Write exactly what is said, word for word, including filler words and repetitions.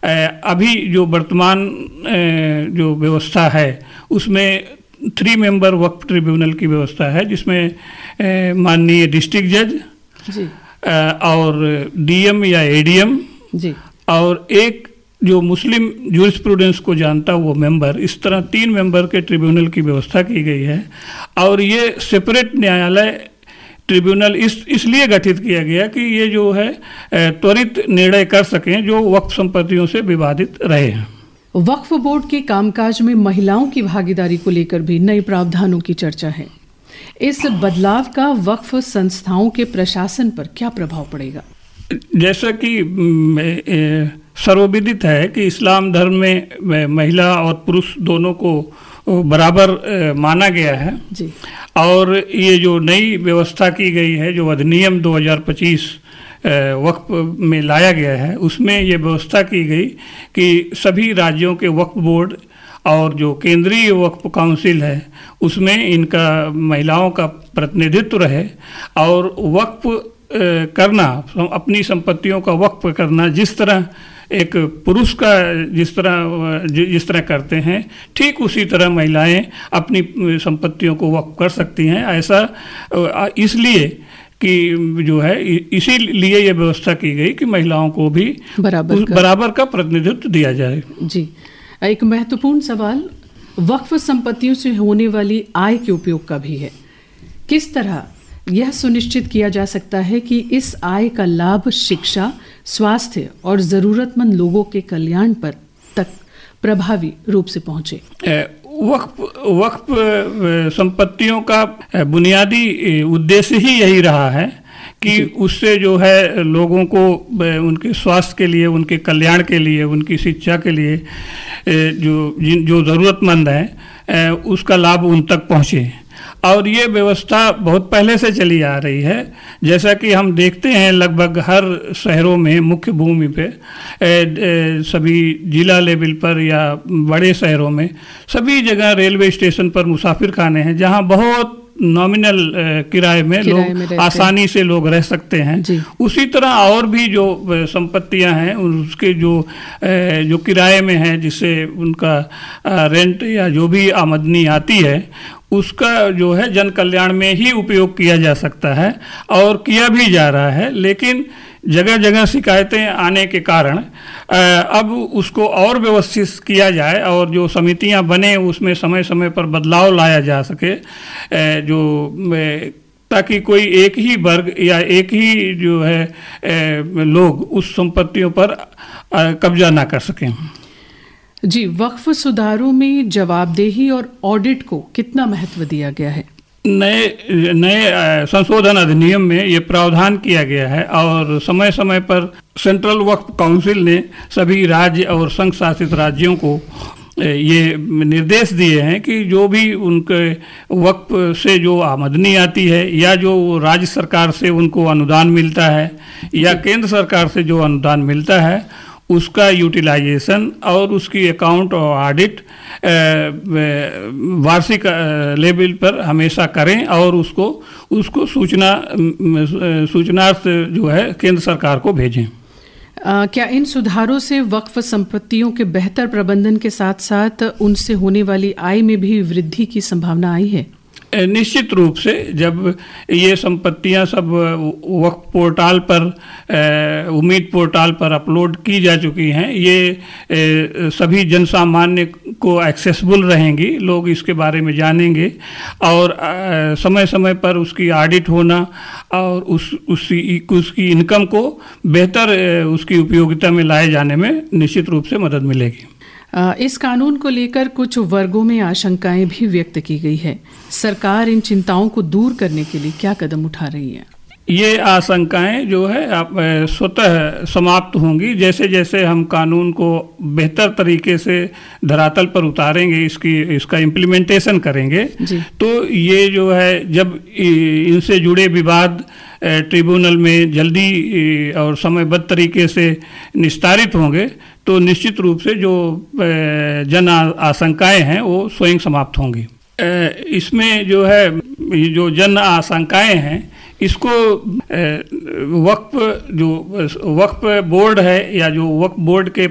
अभी जो वर्तमान जो व्यवस्था है उसमें थ्री मेंबर वक्फ ट्रिब्यूनल की व्यवस्था है, जिसमें माननीय डिस्ट्रिक्ट जज जी। और डीएम या एडीएम जी। और एक जो मुस्लिम जूरिस्प्रूडेंस को जानता वो मेंबर, इस तरह तीन मेंबर के ट्रिब्यूनल की व्यवस्था की गई है। और ये सेपरेट न्यायालय ट्रिब्यूनल इस इसलिए गठित किया गया कि ये जो है त्वरित निर्णय कर सकें जो वक्फ संपत्तियों से विवादित रहे हैं। वक्फ बोर्ड के कामकाज में महिलाओं की भागीदारी को लेकर भी नए प्रावधानों की चर्चा है। इस बदलाव का वक्फ संस्थाओं के प्रशासन पर क्या प्रभाव पड़ेगा? जैसा कि सर्वविदित है कि इस्लाम धर्म में महिला और पुरुष दोनों को बराबर माना गया है जी। और ये जो नई व्यवस्था की गई है, जो अधिनियम दो हज़ार पच्चीस वक्फ में लाया गया है, उसमें ये व्यवस्था की गई कि सभी राज्यों के वक्फ बोर्ड और जो केंद्रीय वक्फ काउंसिल है उसमें इनका महिलाओं का प्रतिनिधित्व रहे। और वक्फ करना, अपनी संपत्तियों का वक्फ करना जिस तरह एक पुरुष का जिस तरह जिस तरह करते हैं, ठीक उसी तरह महिलाएं अपनी संपत्तियों को वक्फ कर सकती हैं। ऐसा इसलिए कि जो है इसीलिए ये व्यवस्था की गई कि महिलाओं को भी बराबर का, बराबर का प्रतिनिधित्व दिया जाए जी। एक महत्वपूर्ण सवाल वक्फ संपत्तियों से होने वाली आय के उपयोग का भी है। किस तरह यह सुनिश्चित किया जा सकता है कि इस आय का लाभ शिक्षा, स्वास्थ्य और जरूरतमंद लोगों के कल्याण पर तक प्रभावी रूप से पहुंचे? वक्फ वक्फ संपत्तियों का बुनियादी उद्देश्य ही यही रहा है कि उससे जो है लोगों को उनके स्वास्थ्य के लिए, उनके कल्याण के लिए, उनकी शिक्षा के लिए जो जो ज़रूरतमंद हैं उसका लाभ उन तक पहुँचे। और ये व्यवस्था बहुत पहले से चली आ रही है। जैसा कि हम देखते हैं लगभग हर शहरों में मुख्य भूमि पे ए, ए, सभी जिला लेवल पर या बड़े शहरों में सभी जगह रेलवे स्टेशन पर मुसाफिर खाने हैं जहां बहुत नॉमिनल किराए में लोग आसानी से लोग रह सकते हैं। उसी तरह और भी जो संपत्तियां हैं उसके जो जो किराए में हैं, जिससे उनका रेंट या जो भी आमदनी आती है उसका जो है जन कल्याण में ही उपयोग किया जा सकता है और किया भी जा रहा है। लेकिन जगह जगह शिकायतें आने के कारण अब उसको और व्यवस्थित किया जाए और जो समितियां बने उसमें समय समय पर बदलाव लाया जा सके, जो ताकि कोई एक ही वर्ग या एक ही जो है लोग उस संपत्तियों पर कब्जा ना कर सकें। जी, वक्फ सुधारों में जवाबदेही और ऑडिट को कितना महत्व दिया गया है? नए नए संशोधन अधिनियम में ये प्रावधान किया गया है और समय समय पर सेंट्रल वक्फ काउंसिल ने सभी राज्य और संघ शासित राज्यों को ये निर्देश दिए हैं कि जो भी उनके वक्फ से जो आमदनी आती है या जो राज्य सरकार से उनको अनुदान मिलता है या केंद्र सरकार से जो अनुदान मिलता है उसका यूटिलाइजेशन और उसकी अकाउंट और ऑडिट वार्षिक लेवल पर हमेशा करें और उसको उसको सूचना सूचना जो है केंद्र सरकार को भेजें। आ, क्या इन सुधारों से वक्फ संपत्तियों के बेहतर प्रबंधन के साथ साथ उनसे होने वाली आय में भी वृद्धि की संभावना आई है? निश्चित रूप से जब ये संपत्तियां सब वक्फ पोर्टल पर, उम्मीद पोर्टल पर अपलोड की जा चुकी हैं, ये सभी जन सामान्य को एक्सेसिबल रहेंगी, लोग इसके बारे में जानेंगे और समय समय पर उसकी ऑडिट होना और उस उसकी उसकी इनकम को बेहतर उसकी उपयोगिता में लाए जाने में निश्चित रूप से मदद मिलेगी। इस कानून को लेकर कुछ वर्गों में आशंकाएं भी व्यक्त की गई है। सरकार इन चिंताओं को दूर करने के लिए क्या कदम उठा रही है? ये आशंकाएं जो है आप स्वतः समाप्त होंगी जैसे जैसे हम कानून को बेहतर तरीके से धरातल पर उतारेंगे, इसकी इसका इम्प्लीमेंटेशन करेंगे, तो ये जो है जब इनसे जुड़े विवाद ट्रिब्यूनल में जल्दी और समयबद्ध तरीके से निस्तारित होंगे तो निश्चित रूप से जो जन आशंकाएं हैं वो स्वयं समाप्त होंगी। इसमें जो है जो जन आशंकाएं हैं इसको वक्फ जो वक्फ बोर्ड है या जो वक्फ बोर्ड के